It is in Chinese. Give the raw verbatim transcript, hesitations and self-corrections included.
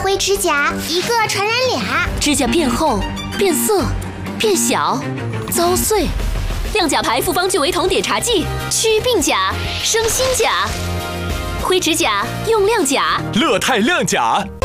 灰指甲，一个传染俩。 指甲变厚、变色、变小、遭碎。亮甲牌复方聚维酮碘茶剂，祛病甲，生新甲。灰指甲用亮甲， 乐泰亮甲。